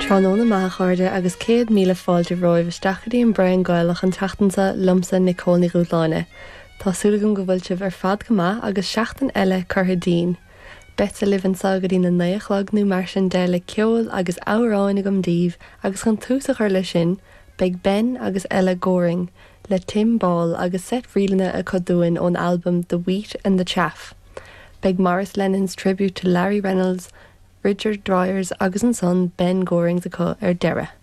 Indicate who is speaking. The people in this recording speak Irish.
Speaker 1: Tránóna maith chuirde agus 100 míle fáilte roimh stachadí an brein gáilach an teachtansa lumsa Nicole ní Rúdláine. Tásúlagum go bhfuilteh ar fad go maith agus seachtain eile curtha dín. Bet a livan sagadí na naochlagnú mar sin déile ceol agus áráin agam díomh agus chun túsach ar lei sin, beag Ben agus Ella Goring, le Tim Ball agus set rialana a coduin ón album The Wheat and the Chaff. Beag Morris Lennon's tribute to Larry Reynolds, Richard Dryers agus an son Ben Gorings acu ar deireadh.